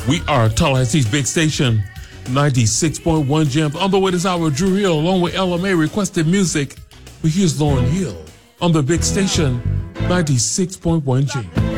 We are Tallahassee's big station, 96.1 Gems. On the way this hour, Drew Hill, along with LMA, requested music. But here's Lauryn Hill on the big station, 96.1 Gems.